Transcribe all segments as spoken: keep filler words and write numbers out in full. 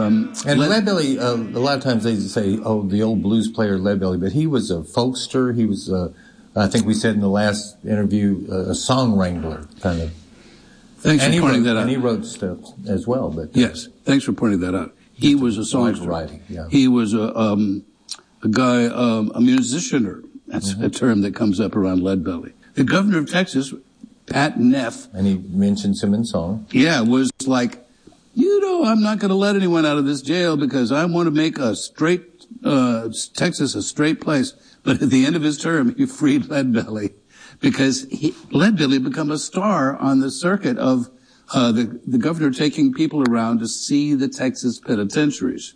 Um, and Lead- Leadbelly, uh, a lot of times they say, oh, the old blues player Leadbelly, but he was a folkster. He was, uh, I think we said in the last interview, uh, a song wrangler, kind of. Thanks and for pointing wrote, that out. And he wrote stuff as well. But yes, thanks for pointing that out. He was a songster. Writing, yeah. He was a, um, a guy, um, a musicianer. That's mm-hmm. a term that comes up around Leadbelly. The governor of Texas, Pat Neff. And he mentions him in song. Yeah, was like, you know, I'm not going to let anyone out of this jail because I want to make a straight, uh, Texas a straight place. But at the end of his term, he freed Leadbelly because he, Leadbelly become a star on the circuit of, uh, the, the governor taking people around to see the Texas penitentiaries.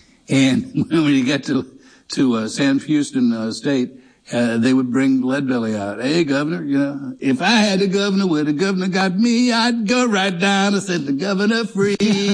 And when you get to, to, uh, Sam Houston, uh, State, Uh, they would bring Leadbelly out. Hey, governor, you know, if I had a governor where the governor got me, I'd go right down and set the governor free.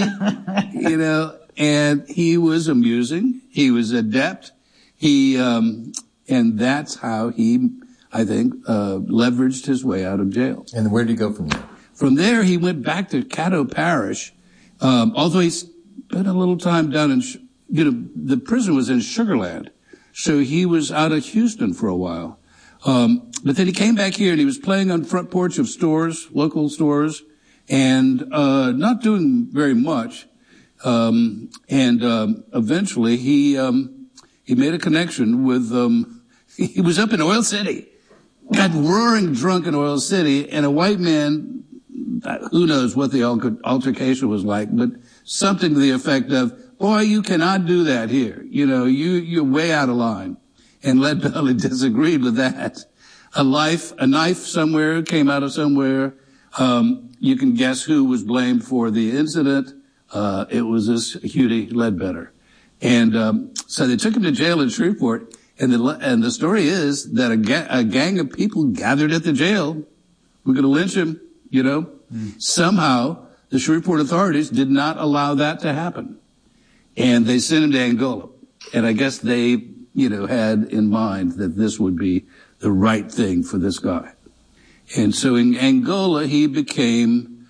You know, and he was amusing. He was adept. He, um, and that's how he, I think, uh, leveraged his way out of jail. And where did he go from there? From there, he went back to Caddo Parish. Um, although he spent a little time down in, you know, the prison was in Sugar Land. So he was out of Houston for a while. Um, but then he came back here and he was playing on front porch of stores, local stores, and, uh, not doing very much. Um, and, um, eventually he, um, he made a connection with, um, he was up in Oil City, got roaring drunk in Oil City, and a white man, who knows what the altercation was like, but something to the effect of, boy, you cannot do that here. You know, you, you're way out of line. And Leadbelly disagreed with that. A life, a knife somewhere came out of somewhere. Um, you can guess who was blamed for the incident. Uh, it was this Hughie Ledbetter. And, um, so they took him to jail in Shreveport. And the, and the story is that a, ga- a gang of people gathered at the jail. We're going to lynch him, you know. Mm. Somehow the Shreveport authorities did not allow that to happen. And they sent him to Angola. And I guess they, you know, had in mind that this would be the right thing for this guy. And so in Angola, he became,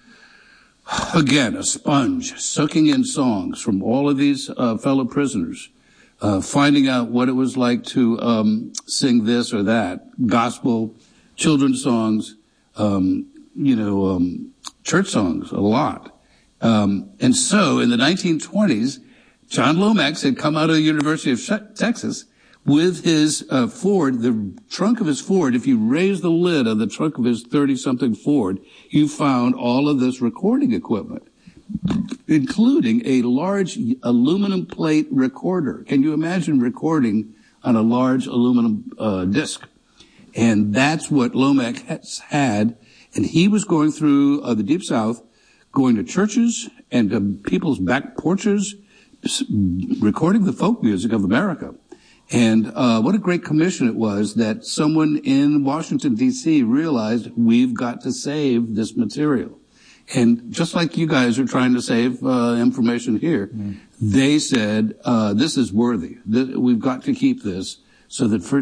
again, a sponge, soaking in songs from all of these uh, fellow prisoners, uh, finding out what it was like to um, sing this or that, gospel, children's songs, um, you know, um, church songs, a lot. Um, and so in the nineteen twenties, John Lomax had come out of the University of Texas with his uh, Ford, the trunk of his Ford. If you raise the lid of the trunk of his thirty-something Ford, you found all of this recording equipment, including a large aluminum plate recorder. Can you imagine recording on a large aluminum uh, disc? And that's what Lomax had. And he was going through uh, the Deep South, going to churches and to people's back porches, recording the folk music of America. And uh what a great commission it was that someone in Washington, D C realized we've got to save this material. And just like you guys are trying to save uh information here, mm. they said, uh this is worthy. We've got to keep this so that for